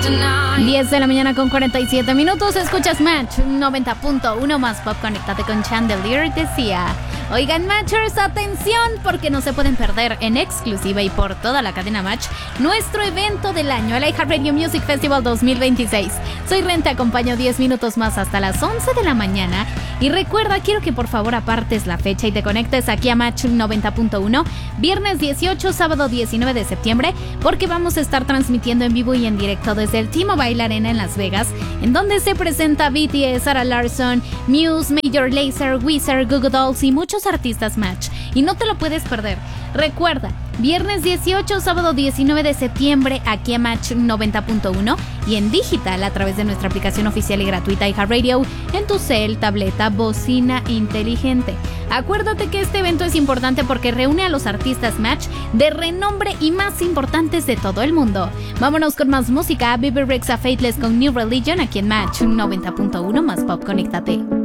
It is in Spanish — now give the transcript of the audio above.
10 de la mañana con 47 minutos. Escuchas Match 90.1 más pop. Conéctate con Chandelier. Decía: oigan, Matchers, atención, porque no se pueden perder en exclusiva y por toda la cadena Match nuestro evento del año, el iHeartRadio Music Festival 2026. Soy Ren, te acompaño 10 minutos más hasta las 11 de la mañana. Y recuerda, quiero que por favor apartes la fecha y te conectes aquí a Match 90.1, viernes 18, sábado 19 de septiembre, porque vamos a estar transmitiendo en vivo y en directo desde el T-Mobile Arena en Las Vegas, en donde se presenta BTS, Sarah Larsson, Muse, Major Lazer, Weezer, Goo Goo Dolls y muchos artistas Match. Y no te lo puedes perder. Recuerda, viernes 18, sábado 19 de septiembre, aquí a Match 90.1 y en digital a través de nuestra aplicación oficial y gratuita iHeartRadio en tu cel, tableta, bocina inteligente. Acuérdate que este evento es importante porque reúne a los artistas Match de renombre y más importantes de todo el mundo. Vámonos con más música. Bebe Rexha Faithless con New Religion aquí en Match 90.1 más pop. Conéctate.